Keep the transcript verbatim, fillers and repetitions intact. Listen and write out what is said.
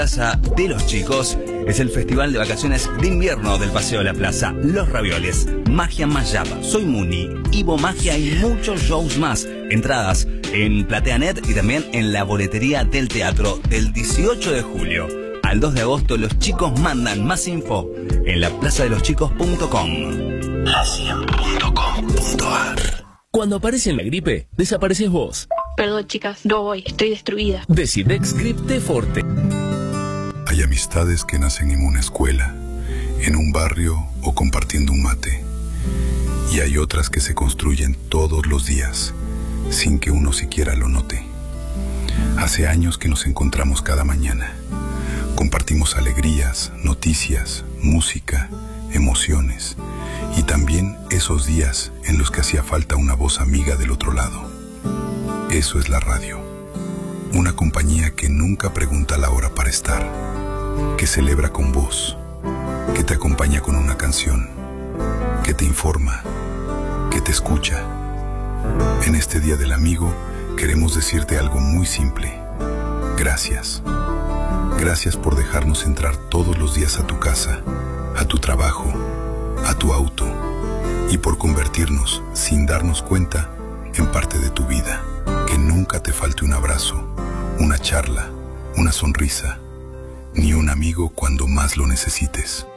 Plaza de los Chicos es el festival de vacaciones de invierno del Paseo de la Plaza. Los Ravioles, Magia Mayab, Soy Muni, Ivo Magia y muchos shows más. Entradas en PlateaNet y también en la boletería del teatro del dieciocho de julio al dos de agosto. Los chicos mandan. Más info en la plaza de los chicos punto com. la cien punto com punto a r. Cuando aparece la gripe, desapareces vos. Perdón, chicas, no voy, estoy destruida. Decidex Grip T Forte. Hay amistades que nacen en una escuela, en un barrio o compartiendo un mate. Y hay otras que se construyen todos los días, sin que uno siquiera lo note. Hace años que nos encontramos cada mañana. Compartimos alegrías, noticias, música, emociones y también esos días en los que hacía falta una voz amiga del otro lado. Eso es la radio. Una compañía que nunca pregunta la hora para estar, que celebra con vos, que te acompaña con una canción, que te informa, que te escucha. En este Día del Amigo queremos decirte algo muy simple. Gracias. Gracias por dejarnos entrar todos los días a tu casa, a tu trabajo, a tu auto y por convertirnos, sin darnos cuenta, en parte de tu vida. Que nunca te falte un abrazo, una charla, una sonrisa, ni un amigo cuando más lo necesites.